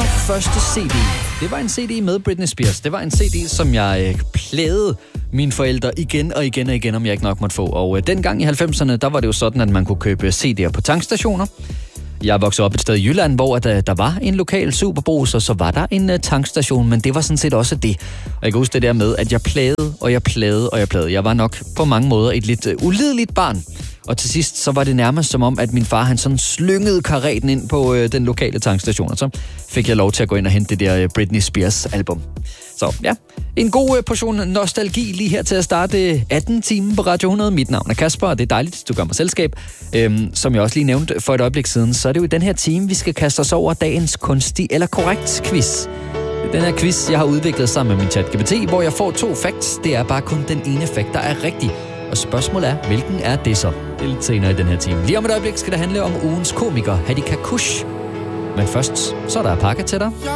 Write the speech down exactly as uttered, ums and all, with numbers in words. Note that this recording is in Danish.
første C D. Det var en C D med Britney Spears. Det var en C D, som jeg øh, plagede mine forældre igen og igen og igen, om jeg ikke nok måtte få. Og øh, dengang i halvfemserne, der var det jo sådan, at man kunne købe C D'er på tankstationer. Jeg voksede op et sted i Jylland, hvor der, der var en lokal Superbrus, og så var der en uh, tankstation, men det var sådan set også det. Og jeg kan huske det der med, at jeg plagede, og jeg plagede, og jeg plagede. Jeg var nok på mange måder et lidt uh, ulideligt barn. Og til sidst, så var det nærmest som om, at min far, han sådan slyngede kareten ind på uh, den lokale tankstation, og så fik jeg lov til at gå ind og hente det der uh, Britney Spears album. Så ja, en god uh, portion nostalgi lige her til at starte atten timer på Radio hundrede. Mit navn er Kasper, og det er dejligt, du gør mig selskab. Øhm, som jeg også lige nævnte for et øjeblik siden, så er det jo i den her time, vi skal kaste os over dagens kunstig eller korrekt quiz. Den her quiz, jeg har udviklet sammen med min ChatGPT, hvor jeg får to facts. Det er bare kun den ene fact, der er rigtig. Og spørgsmålet er, hvilken er det så? Det er lidt senere i den her time. Lige om et øjeblik skal det handle om ugens komiker, Hadi Kakush. Men først, så er der pakke til dig.